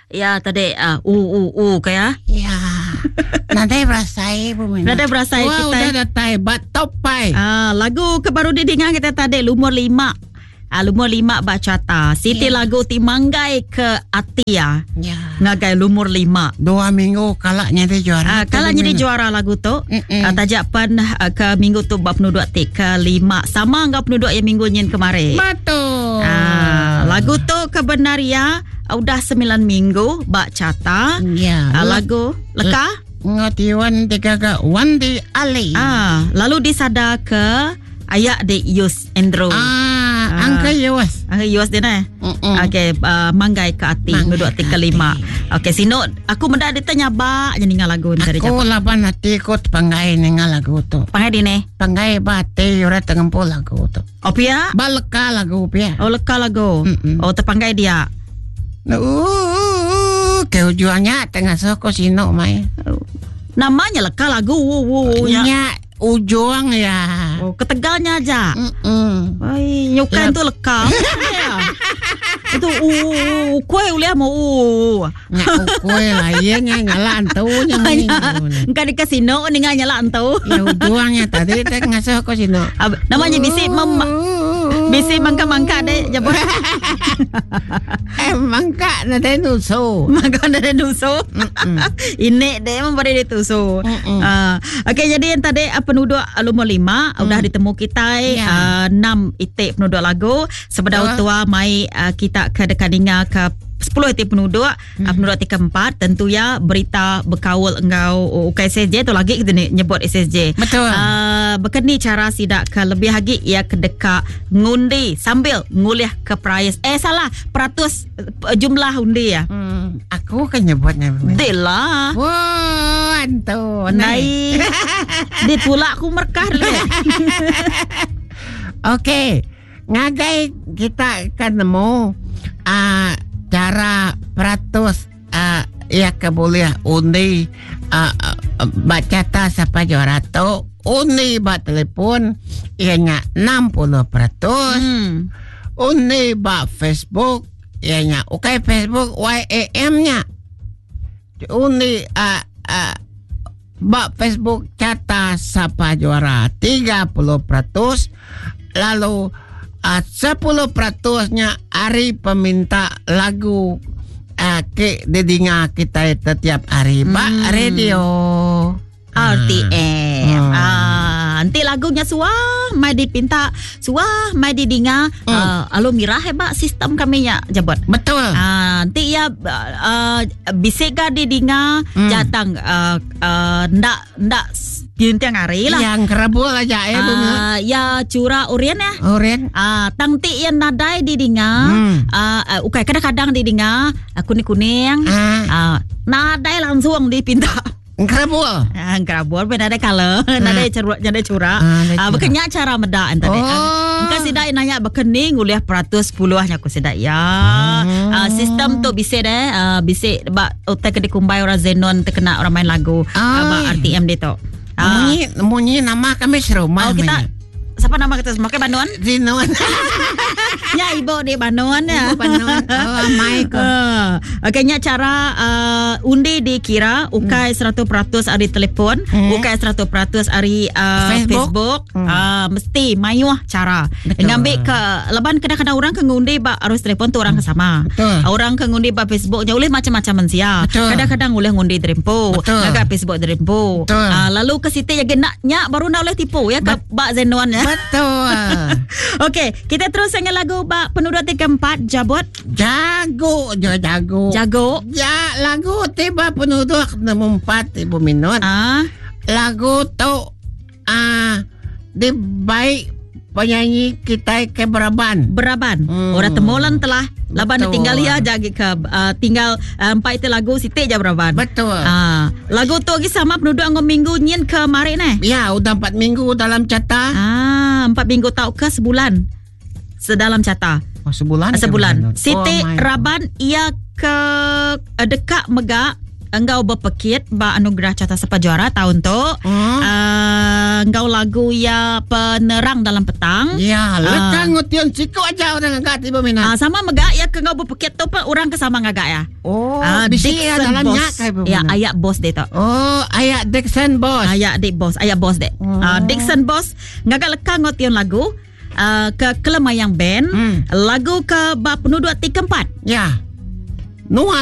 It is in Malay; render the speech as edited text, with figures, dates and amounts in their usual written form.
ya tadi kaya. Ya. Nanti berasai bumin. Nanti berasai kita. Wah, udah datai batopai. Lagu kebaru didengar kita tadi Lumur 5. Lumur 5 bacata. Siti lagu Timanggai ke Atia. Ya. Ngagai Lumur 5. 2 minggu kalaknya dia juara. Kalaknya dia juara lagu tu. Tajapan ke minggu tu bab penduduk ke 5. Sama enggak penduduk yang minggu nyen kemarin. Betul. Lagu tu kebenaria udah 9 minggu bacata. Ya. Lagu leka ngatiwan tiga Wandi Ali. Lalu disada ke ayak de Yus Andrew. Angka Yus. Angka Yus dia nah. Okey, Manggai ke Ati penduduk ke 5. Okey, sino aku mendak ditanya ba nyengal lagu tadi. Aku laban hati ikut panggai ningal lagu tu. Panggai dine. Panggai bate ora tengempo lagu tu. Opia? Baleka lagu pia. Oh, leka lagu. Terpanggai dia. Keujuannya tengah soko sino mai. Namanya leka lagu. Ya. Ujung ya. Ketegalnya aja. Ay, nyukan tu leka. Itu kue uliah mau. Kue lainnya nyala antunya. Enggak di kasino ni enggak nyala antu. Ya ujungnya tadi tengah soko sino. Namanya bisi mangka deh jabot. Mangka na deh nuso. Mangka na deh nuso. Ini deh memberi dia tuso. Okey, jadi yang tadi penduduk Lumur 5 udah ditemu kita 6 itik penduduk lagu. Sebedah tua mai kita ke dekadinga ke 10 itik penduduk. Penduduk itik keempat tentu ya berita berkawal engkau SSJ tu lagi kita nyebut SSJ. Betul. Bekeni cara sidak ke lebih lagi ia kedeka ngundi sambil nguliah ke price. Salah peratus jumlah undi ya. Aku kan nyebutnya. Delah. Wah, antu. Naik. Dit pula aku merkah dulu. Okey. Ngagai kita kan nemu cara peratus ia keboleh undi bacata siapa juara tu undi ba telefon ianya 60%. Undi ba Facebook ianya Facebook YAM-nya. Undi ba Facebook cata siapa juara 30%. Lalu 10%-nya Ari peminta lagu ke dedinga kita setiap hari Pak radio RTM. Nanti lagunya suah mai dipinta, suah mai didinga. Alo mirah hebat sistem kami nya jabot. Betul. Nanti ya bisik ga didinga jatang ndak tiang hari lah. Yang kerabul aja ya curah Orien ya. Orien. Tangti yang nadai didinga. Ukai kadang-kadang didinga kuning-kuning. Nadai langsung dipinta. Kerabul. Kerabul beda ada kalau nada curah. Bekenya cara meda ente deh. Engka sidak nanya bekeni nguliah peratus puluhnya aku sidak ya. Sistem tu bisa deh bisa ba utek dikumbai orang Zenon terkena orang main lagu ba RTM dia tu. Munyi nama kami serumah. Kita siapa nama kita semua ke Banduan? Zinon. Ya ibu di Banduan ya. Ibu Banduan. Okeynya cara undi dikira ukai 100% ari telefon, ukai 100% ari Facebook. Mesti mayuah cara. Ngambil ke leban kadang-kadang orang ke ngundi ba arus telefon tu orang sama. Orang ke ngundi ba Facebook nya oleh macam-macam mensia. Kadang-kadang oleh ngundi drempo, agak Facebook drempo. Lalu ke situ ya genaknya baru nak oleh tipu ya ke ba Zenuan ya. Betul. Okey, kita terus dengan lagu ba penduduk keempat jabot. Jago. Ya, lagu tiba penduduk 64 Ibu Minun. Lagu tu di baik penyanyi kita ke Beraban. Orang temolan telah laban tinggal ya jagi ke tinggal empat itu lagu sitik je Beraban. Betul. Lagu tu lagi sama penduduk anggo minggu nyen ke mari Ya, udah 4 minggu dalam cata. 4 minggu tau ke sebulan. Sedalam cata. Sebulan. Siti Raban ia ke dekat Megak engkau berpekit ba anugerah Carta Sepa Juara tahun tu. Engkau lagu ya penerang dalam petang. Ya, lekang ngution siko aja orang agak tiba minat. Sama megak ya engkau berpekit tu orang kesama ngagak ya. Bisi ya dalamnya kayak ya ayak bos deh tu. Ayak Dixon Boss. Ayak bos deh. Dixon Boss ngagak lekang ngution lagu ke Kelemayang Band. Lagu ke bab penuduh 3-4. Ya. Nuha